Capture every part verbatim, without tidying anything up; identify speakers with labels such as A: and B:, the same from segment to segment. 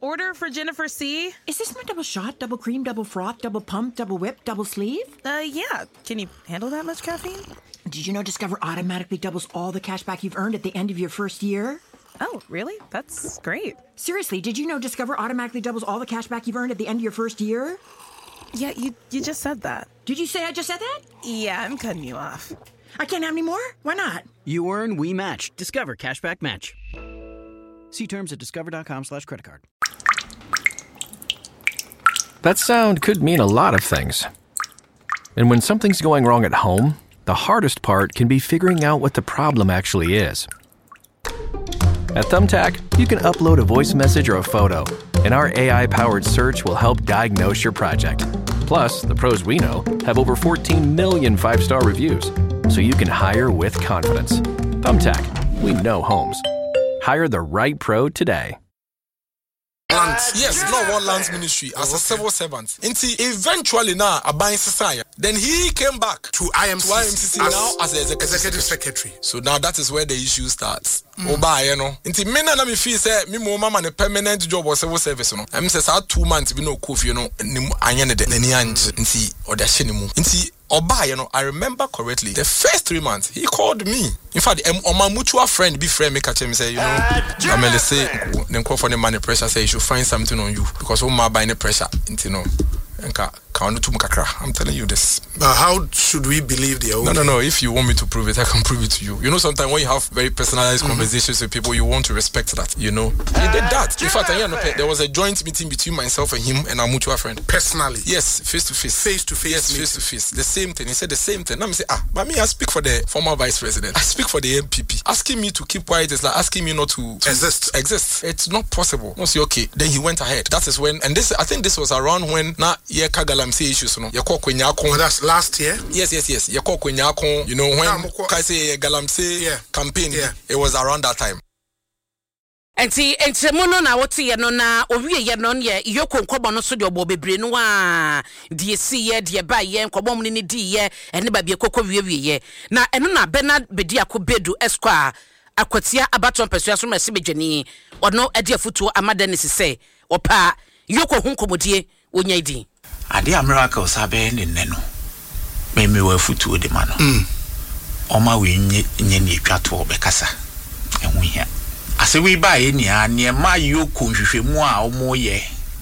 A: order for Jennifer C.
B: Is this my double shot, double cream, double froth, double pump, double whip, double sleeve?
A: Uh, yeah. Can you handle that much caffeine?
B: Did you know Discover automatically doubles all the cash back you've earned at the end of your first year?
A: Oh, really? That's great.
B: Seriously, did you know Discover automatically doubles all the cash back you've earned at the end of your first year?
A: Yeah, you, you just said that.
B: Did you say I just said that?
A: Yeah, I'm cutting you off.
B: I can't have any more? Why not?
C: You earn, we match. Discover Cashback Match. See terms at discover.com slash credit card.
D: That sound could mean a lot of things. And when something's going wrong at home, the hardest part can be figuring out what the problem actually is. At Thumbtack, you can upload a voice message or a photo, and our A I-powered search will help diagnose your project. Plus, the pros we know have over fourteen million five-star reviews, so you can hire with confidence. Thumbtack, we know homes. Hire the right pro today.
E: Lands. Yes, no one lands ministry as a civil servant. Until eventually now, a buying society. Then he came back
F: to I M C C,
E: to I M C C
F: as,
E: now as the executive,
F: executive secretary.
E: secretary. So now that is where the issue starts. Mm. Oba, you know. Until me na me feel say me mo mama a permanent job or civil service no. I'm say sa two months we no coffee you know. Ni anya ne de ni anje. Until or the sheni mu. Until Oba, you know, I remember correctly. The first three months, he called me. In fact, um, my mutual friend, be friend, me catch him say, you know, I'm gonna say, then call for the money pressure, say you should find something on you because we my buying the pressure, you know. I'm telling you this.
F: Uh, how should we believe the old?
E: No, no, no. If you want me to prove it, I can prove it to you. You know, sometimes when you have very personalized mm-hmm. conversations with people, you want to respect that. You know, he did that. In fact, there was a joint meeting between myself and him and our mutual friend.
F: Personally?
E: Yes, face to face.
F: Face to face.
E: Yes, face to face. The same thing. He said the same thing. Now me say, ah, but me, I speak for the former vice president. I speak for the M P P. Asking me to keep quiet is like asking me not to, to
F: exist.
E: Exist. It's not possible. No, say okay. Then he went ahead. That is when, and this, I think this was around when na yeah Kagalam say issues. No,
F: oh, that's last year.
E: Yes, yes, yes. You know when I say Galamsey yeah. campaign, yeah. it was around that time.
G: Enti entremono na wote ye no na owie ye no ye yoko nkobo no so de obo bebre no a de si ye de ba ye nkobo mu ni di ye ene ba bie kokko wie wie ye na eno na Bernard Bedi Akobedu Esquire akwatia abaton pesua so mase bedwani ono ade afutuo amada ne sese opa yoko hu nkomodie onya idi
H: ade America sabe ne neno me me wa futuo de ma no mm oma we nye nye ne twato obekasa ehun hia ase we ba ye ni ane ma yoko nhwehwemu a omo ye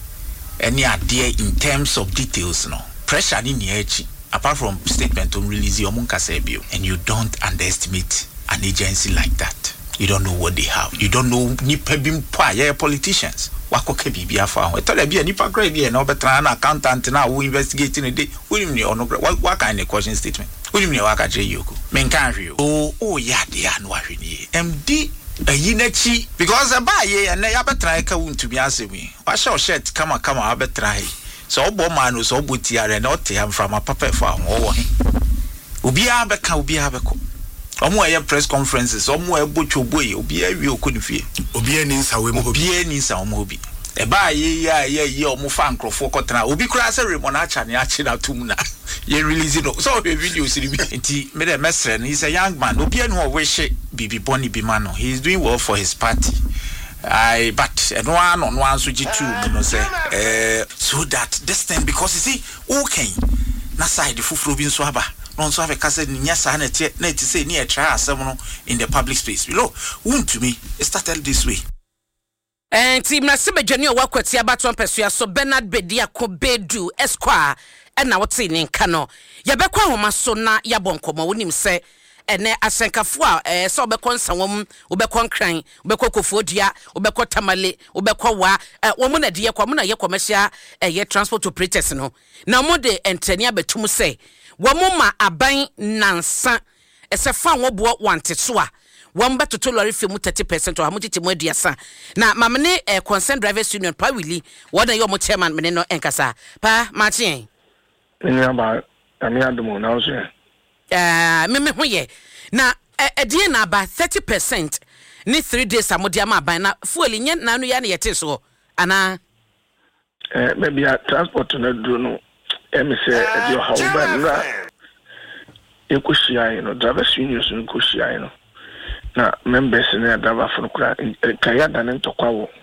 H: ene ade in terms of details no pressure ni ni achi apart from statement on release your munkasa bio and you don't underestimate an agency like that. You don't know what they have. You don't know nipa bimpa ye politicians wakoka bibia fa ho to da bia nipa kra bia na obetra na accountant na wo investigating the we ni ono what kind of question statement we ni waka je yoko men kan hwe o o ya de anu ahwe ni md ayinachi because aba ye na ya betra ka wuntumi asemi wa show shirt kama kama abetra he so obo man no so obo tiare na ote am from papa fa ho wo he obi abeka obi abeko omo aye press conferences omo ebocho boy obi awie okonifie
F: obi ani nsawe mo
H: obi ani nsa omo obi e ba ye ya ye ye omo fa nkrofo kotena obi kura se remon acha ne achi na tum na ye release no so the video siri bi enti me de mesre no he's a young man obi ani ho wish bibi boni bi man no he is doing well for his party I but no one no one so jitu me no say eh so that this time because you see okay na side fufuro bi nso aba no so have kase nya sa na tie na ti say ni e try asem no in the public space below won to me it started this way
G: and team na sebedwani o wakwati abaton pesua so Bernard Bedi Akobedu Esquire e na wote ni nka no ye bekwa homa so na ya bonkomo wonim se ene asenkafo a eh so obekọ nsanwom obekọ nkran obekọ kofuodua obekọ tamale obekọ wa wo mu na de ye kwa mu na ye commercial eh ye transport operators no na mo de entani abetum se wo mu ma aban nansa ese fa wo bo wante so a wo mba toto lorry fe mu thirty percent o ha mu tete mu aduasa na mamne eh concern drivers union pa wili wo na ye mo chairman mene no enkasa pa martin
I: ni aba ami adumo na so
G: eh me me ho ye na edie na ba thirty percent ni three days amodia ma ban na fuel nye na no ya na yete so ana
I: eh maybe a transport na duro no em say e how ba na e ko shia no drivers union so ko shia no na members na driver for kura kaya dan ntokwa wo